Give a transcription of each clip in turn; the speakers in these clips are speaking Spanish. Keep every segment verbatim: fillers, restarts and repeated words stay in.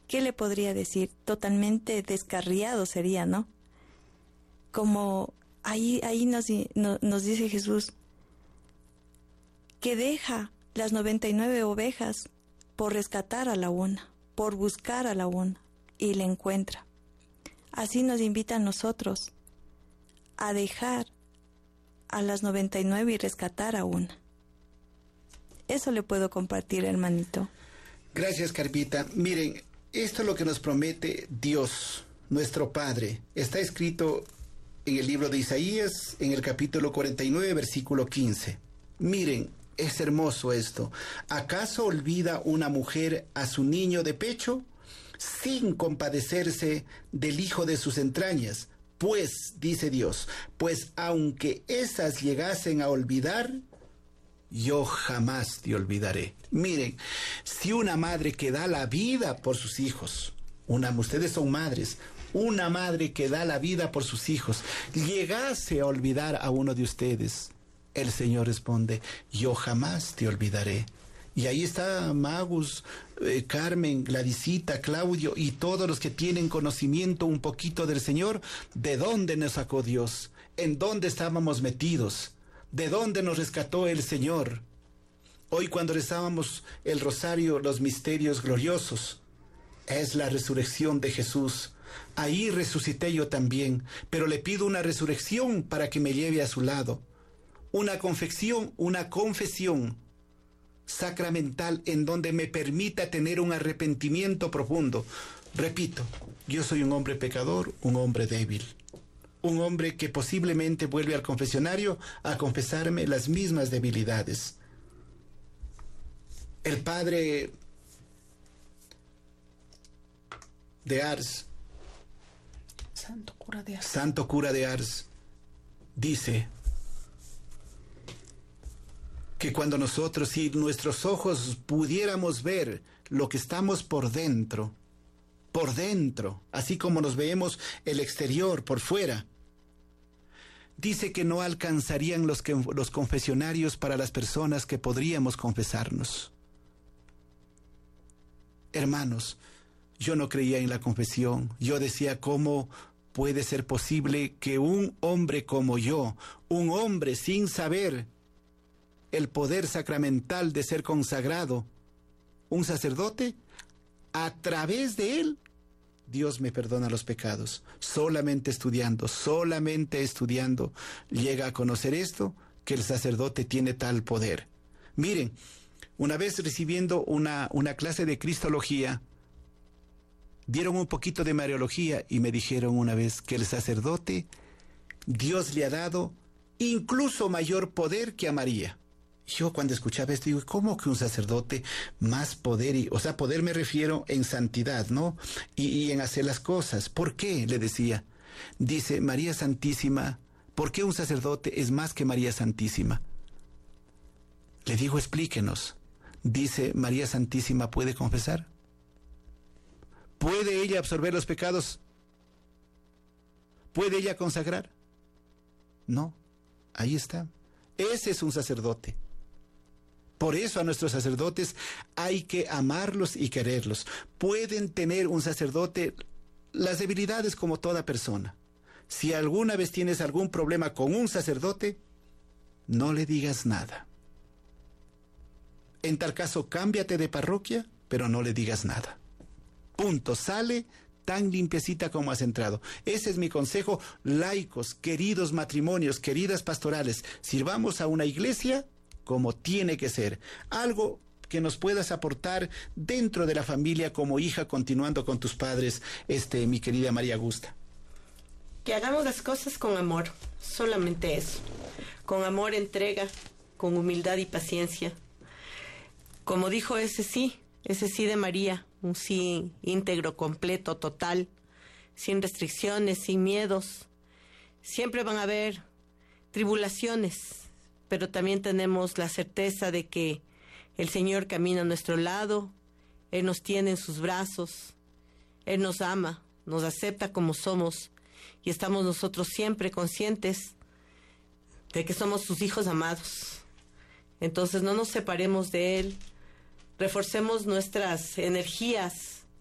¿qué le podría decir? Totalmente descarriado sería, ¿no? Como ahí, ahí nos, no, nos dice Jesús que deja las noventa y nueve ovejas por rescatar a la una, por buscar a la una, y la encuentra. Así nos invita a nosotros a dejar a las noventa y nueve y rescatar a una. Eso le puedo compartir, hermanito. Gracias, Carpita. Miren, esto es lo que nos promete Dios, nuestro Padre. Está escrito en el libro de Isaías, en el capítulo cuarenta y nueve, versículo quince. Miren, es hermoso esto. ¿Acaso olvida una mujer a su niño de pecho, sin compadecerse del hijo de sus entrañas? Pues, dice Dios, pues aunque esas llegasen a olvidar, yo jamás te olvidaré. Miren, si una madre que da la vida por sus hijos, una, ustedes son madres, una madre que da la vida por sus hijos, llegase a olvidar a uno de ustedes, el Señor responde, yo jamás te olvidaré. Y ahí está Magus, eh, Carmen, Gladysita, Claudio y todos los que tienen conocimiento un poquito del Señor, de dónde nos sacó Dios, en dónde estábamos metidos, de dónde nos rescató el Señor. Hoy cuando rezábamos el rosario, los misterios gloriosos, es la resurrección de Jesús. Ahí resucité yo también, pero le pido una resurrección para que me lleve a su lado. Una confesión, una confesión sacramental en donde me permita tener un arrepentimiento profundo. Repito, yo soy un hombre pecador, un hombre débil, un hombre que posiblemente vuelve al confesionario a confesarme las mismas debilidades. El padre de Ars, Santo cura de Ars, Santo cura de Ars, dice que cuando nosotros, si nuestros ojos pudiéramos ver lo que estamos por dentro, por dentro, así como nos vemos el exterior, por fuera, dice que no alcanzarían los, que, los confesionarios para las personas que podríamos confesarnos. Hermanos, yo no creía en la confesión. Yo decía, ¿cómo puede ser posible que un hombre como yo, un hombre sin saber el poder sacramental de ser consagrado, un sacerdote, a través de él, Dios me perdona los pecados? Solamente estudiando, solamente estudiando, llega a conocer esto, que el sacerdote tiene tal poder. Miren, una vez recibiendo una, una clase de cristología, dieron un poquito de mariología y me dijeron una vez que el sacerdote, Dios le ha dado incluso mayor poder que a María. Yo cuando escuchaba esto digo, ¿cómo que un sacerdote más poder? Y, o sea, poder me refiero en santidad, ¿no? Y, y en hacer las cosas. ¿Por qué? Le decía. Dice, María Santísima, ¿por qué un sacerdote es más que María Santísima? Le digo, explíquenos. Dice, María Santísima puede confesar. ¿Puede ella absorber los pecados? ¿Puede ella consagrar? No, ahí está. Ese es un sacerdote. Por eso a nuestros sacerdotes hay que amarlos y quererlos. Pueden tener un sacerdote las debilidades como toda persona. Si alguna vez tienes algún problema con un sacerdote, no le digas nada. En tal caso, cámbiate de parroquia, pero no le digas nada. Punto. Sale tan limpiecita como has entrado. Ese es mi consejo. Laicos, queridos matrimonios, queridas pastorales, sirvamos a una iglesia como tiene que ser. Algo que nos puedas aportar dentro de la familia como hija, continuando con tus padres, este, mi querida María Augusta. Que hagamos las cosas con amor, solamente eso. Con amor, entrega, con humildad y paciencia. Como dijo ese sí, ese sí de María, un sí íntegro, completo, total, sin restricciones, sin miedos. Siempre van a haber tribulaciones, pero también tenemos la certeza de que el Señor camina a nuestro lado, Él nos tiene en sus brazos, Él nos ama, nos acepta como somos, y estamos nosotros siempre conscientes de que somos sus hijos amados. Entonces no nos separemos de Él, reforcemos nuestras energías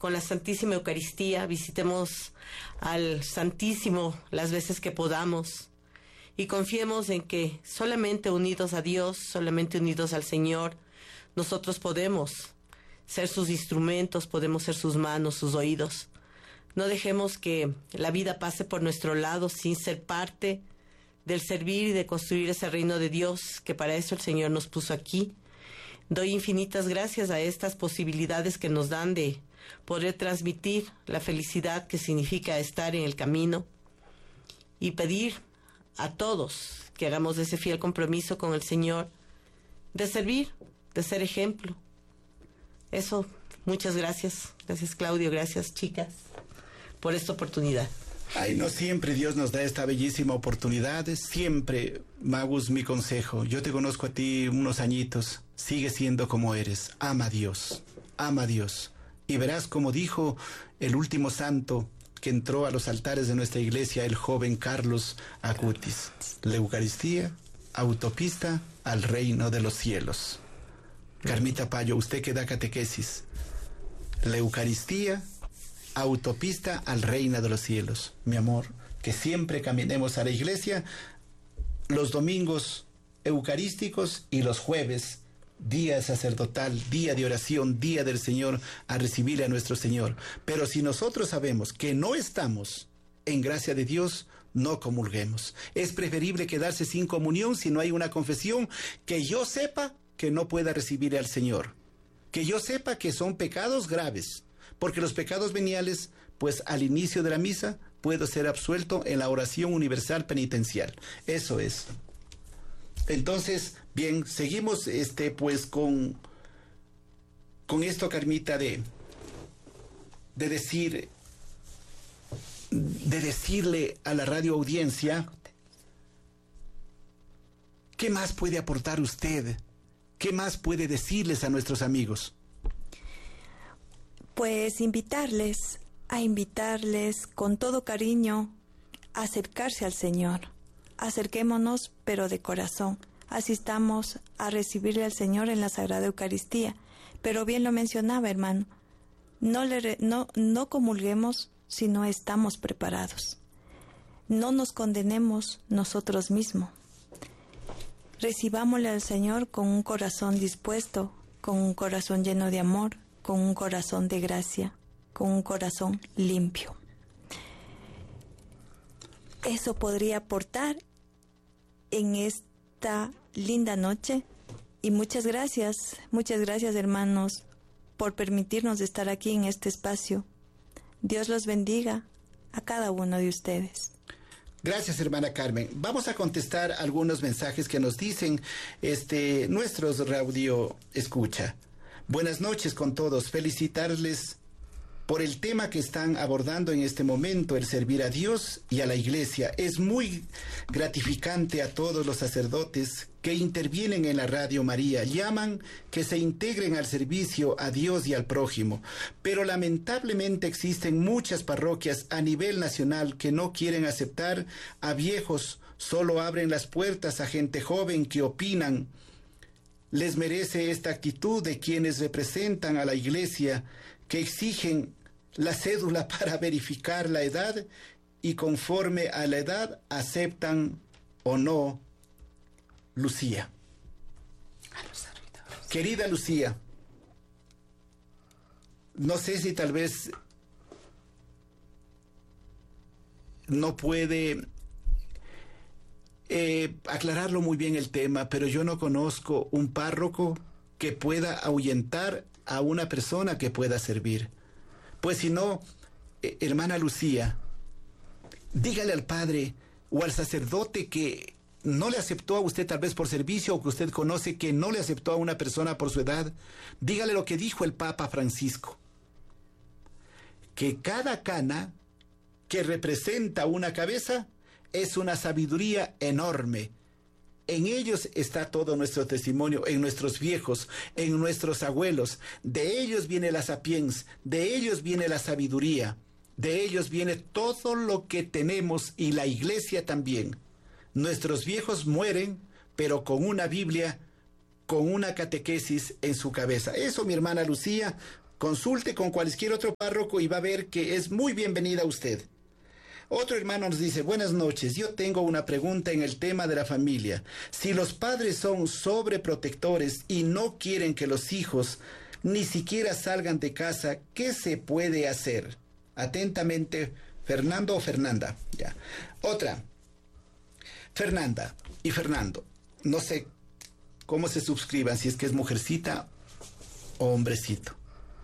con la Santísima Eucaristía, visitemos al Santísimo las veces que podamos y confiemos en que solamente unidos a Dios, solamente unidos al Señor, nosotros podemos ser sus instrumentos, podemos ser sus manos, sus oídos. No dejemos que la vida pase por nuestro lado sin ser parte del servir y de construir ese reino de Dios, que para eso el Señor nos puso aquí. Doy infinitas gracias a estas posibilidades que nos dan de poder transmitir la felicidad que significa estar en el camino y pedir a todos que hagamos ese fiel compromiso con el Señor de servir, de ser ejemplo. Eso, muchas gracias. Gracias, Claudio, gracias, chicas, por esta oportunidad. Ay, no siempre Dios nos da esta bellísima oportunidad. Siempre, Magus, mi consejo. Yo te conozco a ti unos añitos. Sigue siendo como eres. Ama a Dios. Ama a Dios. Y verás como dijo el último santo que entró a los altares de nuestra iglesia, el joven Carlos Acutis. La Eucaristía, autopista al reino de los cielos. Carmita Payo, usted que da catequesis. La Eucaristía, autopista al reino de los cielos. Mi amor, que siempre caminemos a la iglesia los domingos eucarísticos y los jueves, día sacerdotal, día de oración, día del Señor, a recibir a nuestro Señor. Pero si nosotros sabemos que no estamos en gracia de Dios, no comulguemos. Es preferible quedarse sin comunión si no hay una confesión que yo sepa que no pueda recibir al Señor. Que yo sepa que son pecados graves. Porque los pecados veniales, pues al inicio de la misa, puedo ser absuelto en la oración universal penitencial. Eso es. Entonces, bien, seguimos este, pues con, con esto, Carmita, de, de decir, de decirle a la radio audiencia, ¿qué más puede aportar usted? ¿Qué más puede decirles a nuestros amigos? Pues invitarles, a invitarles con todo cariño a acercarse al Señor. Acerquémonos, pero de corazón. Asistamos a recibirle al Señor en la Sagrada Eucaristía. Pero bien lo mencionaba, hermano, no, le, no, no comulguemos si no estamos preparados. No nos condenemos nosotros mismos. Recibámosle al Señor con un corazón dispuesto, con un corazón lleno de amor, con un corazón de gracia, con un corazón limpio. Eso podría aportar en esta linda noche. Y muchas gracias, muchas gracias, hermanos, por permitirnos estar aquí en este espacio. Dios los bendiga a cada uno de ustedes. Gracias, hermana Carmen. Vamos a contestar algunos mensajes que nos dicen este, nuestros radio escucha. Buenas noches con todos. Felicitarles por el tema que están abordando en este momento, el servir a Dios y a la iglesia. Es muy gratificante a todos los sacerdotes que intervienen en la Radio María. Llaman que se integren al servicio a Dios y al prójimo. Pero lamentablemente existen muchas parroquias a nivel nacional que no quieren aceptar a viejos, solo abren las puertas a gente joven que opinan. Les merece esta actitud de quienes representan a la iglesia, que exigen la cédula para verificar la edad y conforme a la edad aceptan o no. Lucía. Querida Lucía, no sé si tal vez no puede eh, aclararlo muy bien el tema, pero yo no conozco un párroco que pueda ahuyentar a una persona que pueda servir. Pues si no, eh, hermana Lucía, dígale al padre o al sacerdote que no le aceptó a usted tal vez por servicio, o que usted conoce que no le aceptó a una persona por su edad, dígale lo que dijo el Papa Francisco, que cada cana que representa una cabeza es una sabiduría enorme. En ellos está todo nuestro testimonio, en nuestros viejos, en nuestros abuelos. De ellos viene la sapiens, de ellos viene la sabiduría, de ellos viene todo lo que tenemos, y la iglesia también. Nuestros viejos mueren, pero con una Biblia, con una catequesis en su cabeza. Eso, mi hermana Lucía, Consulte con cualquier otro párroco y va a ver que es muy bienvenida usted. Otro hermano nos dice, buenas noches, yo tengo una pregunta en el tema de la familia. Si los padres son sobreprotectores y no quieren que los hijos ni siquiera salgan de casa, ¿qué se puede hacer? Atentamente, Fernando o Fernanda. Ya. Otra, Fernanda y Fernando. No sé cómo se suscriban, si es que es mujercita o hombrecito.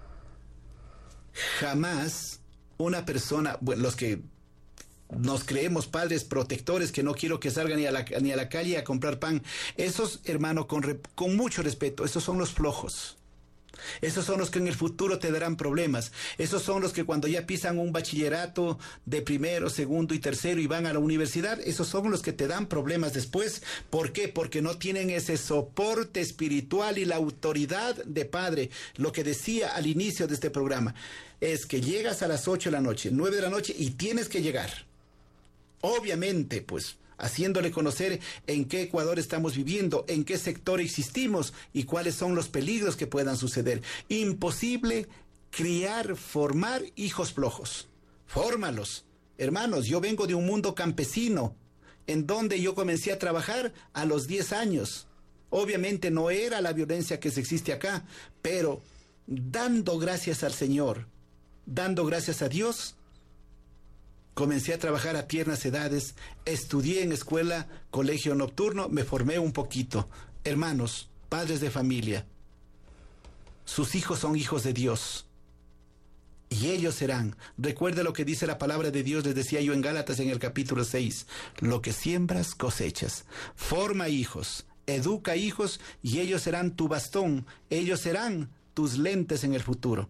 Jamás una persona, bueno, los que nos creemos padres protectores, que no quiero que salgan ni a la, ni a la calle a comprar pan, esos, hermano, con, re, con mucho respeto, esos son los flojos. Esos son los que en el futuro te darán problemas. Esos son los que cuando ya pisan un bachillerato de primero, segundo y tercero y van a la universidad, esos son los que te dan problemas después. ¿Por qué? Porque no tienen ese soporte espiritual y la autoridad de padre. Lo que decía al inicio de este programa es que llegas a las ocho de la noche, nueve de la noche y tienes que llegar. Obviamente, pues, haciéndole conocer en qué Ecuador estamos viviendo, en qué sector existimos y cuáles son los peligros que puedan suceder. Imposible criar, formar hijos flojos. Fórmalos. Hermanos, yo vengo de un mundo campesino, en donde yo comencé a trabajar a los diez años. Obviamente no era la violencia que se existe acá, pero dando gracias al Señor, dando gracias a Dios, comencé a trabajar a tiernas edades, estudié en escuela, colegio nocturno, me formé un poquito. Hermanos, padres de familia, sus hijos son hijos de Dios. Y ellos serán, recuerda lo que dice la palabra de Dios, les decía yo en Gálatas en el capítulo seis, lo que siembras cosechas. Forma hijos, educa hijos y ellos serán tu bastón, ellos serán tus lentes en el futuro.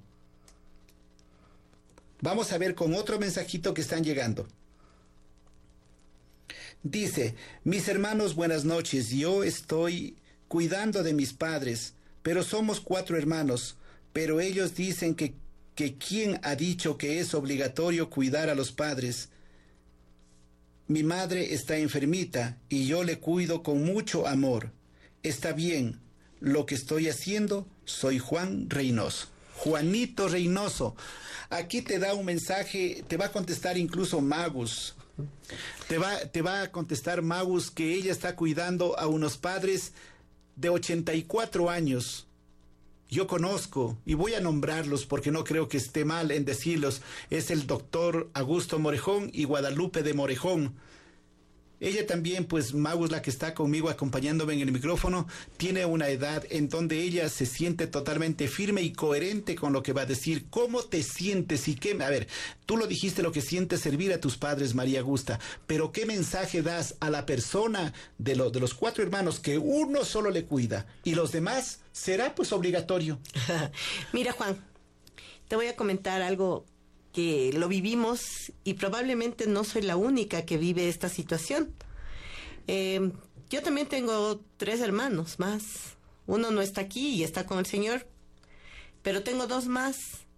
Vamos a ver con otro mensajito que están llegando. Dice, mis hermanos, buenas noches. Yo estoy cuidando de mis padres, pero somos cuatro hermanos, pero ellos dicen que, que ¿quién ha dicho que es obligatorio cuidar a los padres? Mi madre está enfermita y yo le cuido con mucho amor. Está bien, lo que estoy haciendo, soy Juan Reynoso. Juanito Reynoso, aquí te da un mensaje, te va a contestar incluso Magus, te va, te va a contestar Magus que ella está cuidando a unos padres de ochenta y cuatro años. Yo conozco, y voy a nombrarlos porque no creo que esté mal en decirlos, es el doctor Augusto Morejón y Guadalupe de Morejón. Ella también, pues Magus, la que está conmigo acompañándome en el micrófono, tiene una edad en donde ella se siente totalmente firme y coherente con lo que va a decir. ¿Cómo te sientes y qué? A ver, tú lo dijiste, lo que sientes servir a tus padres, María Augusta, pero ¿qué mensaje das a la persona de, lo, de los cuatro hermanos que uno solo le cuida y los demás será pues obligatorio? Mira, Juan, te voy a comentar algo que lo vivimos y probablemente no soy la única que vive esta situación. Eh, yo también tengo tres hermanos más. Uno no está aquí y está con el Señor, pero tengo dos más.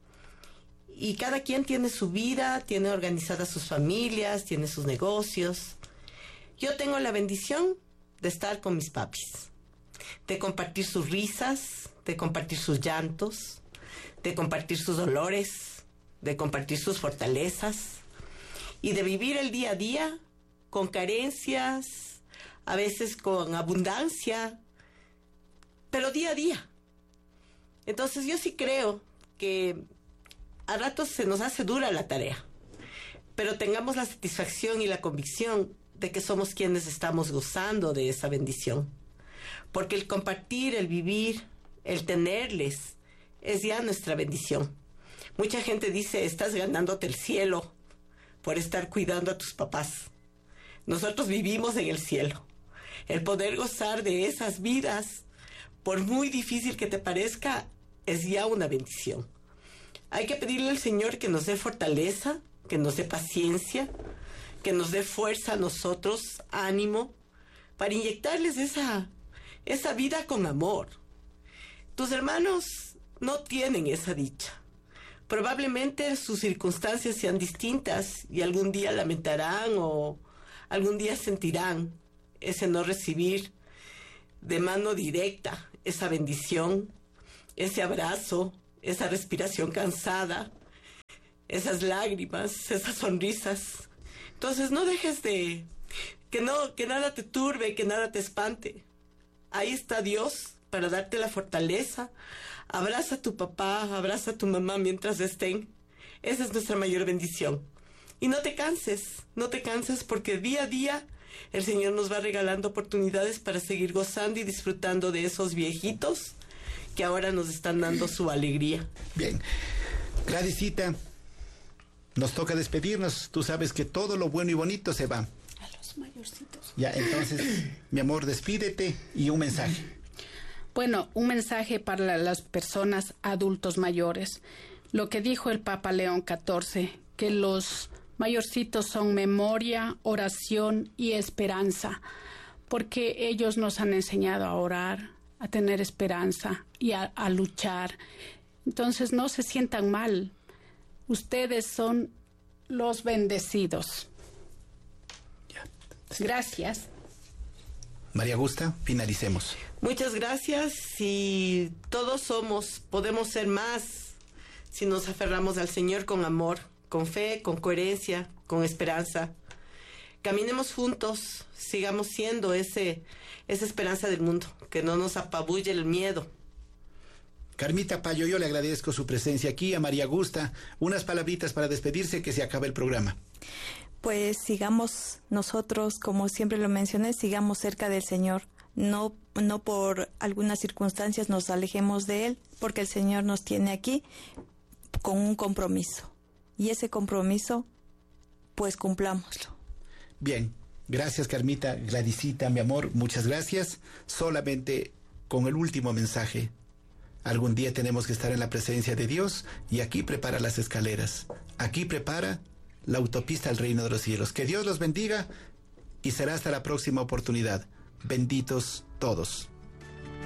Y cada quien tiene su vida, tiene organizadas sus familias, tiene sus negocios. Yo tengo la bendición de estar con mis papis, de compartir sus risas, de compartir sus llantos, de compartir sus dolores, de compartir sus fortalezas y de vivir el día a día con carencias, a veces con abundancia, pero día a día. Entonces yo sí creo que a ratos se nos hace dura la tarea, pero tengamos la satisfacción y la convicción de que somos quienes estamos gozando de esa bendición, porque el compartir, el vivir, el tenerles es ya nuestra bendición. Mucha gente dice, estás ganándote el cielo por estar cuidando a tus papás. Nosotros vivimos en el cielo. El poder gozar de esas vidas, por muy difícil que te parezca, es ya una bendición. Hay que pedirle al Señor que nos dé fortaleza, que nos dé paciencia, que nos dé fuerza a nosotros, ánimo, para inyectarles esa, esa vida con amor. Tus hermanos no tienen esa dicha. Probablemente sus circunstancias sean distintas y algún día lamentarán o algún día sentirán ese no recibir de mano directa esa bendición, ese abrazo, esa respiración cansada, esas lágrimas, esas sonrisas. Entonces no dejes de... Que, no, que nada te turbe, que nada te espante. Ahí está Dios para darte la fortaleza. Abraza a tu papá, abraza a tu mamá mientras estén. Esa es nuestra mayor bendición. Y no te canses, no te canses porque día a día el Señor nos va regalando oportunidades para seguir gozando y disfrutando de esos viejitos que ahora nos están dando su alegría. Bien. Gladysita, nos toca despedirnos. Tú sabes que todo lo bueno y bonito se va. A los mayorcitos. Ya, entonces, mi amor, despídete y un mensaje. Bueno, un mensaje para las personas adultos mayores. Lo que dijo el Papa León catorce, que los mayorcitos son memoria, oración y esperanza, porque ellos nos han enseñado a orar, a tener esperanza y a, a luchar. Entonces no se sientan mal. Ustedes son los bendecidos. Ya. Gracias. María Augusta, finalicemos. Muchas gracias y todos somos, podemos ser más si nos aferramos al Señor con amor, con fe, con coherencia, con esperanza. Caminemos juntos, sigamos siendo ese, esa esperanza del mundo, que no nos apabulle el miedo. Carmita Payo, yo le agradezco su presencia aquí. A María Augusta, unas palabritas para despedirse, que se acabe el programa. Pues sigamos nosotros, como siempre lo mencioné, sigamos cerca del Señor. No, no por algunas circunstancias nos alejemos de Él, porque el Señor nos tiene aquí con un compromiso. Y ese compromiso, pues cumplámoslo. Bien, gracias Carmita, Gladysita, mi amor, muchas gracias. Solamente con el último mensaje. Algún día tenemos que estar en la presencia de Dios y aquí prepara las escaleras. Aquí prepara la autopista al reino de los cielos. Que Dios los bendiga y será hasta la próxima oportunidad. Benditos todos.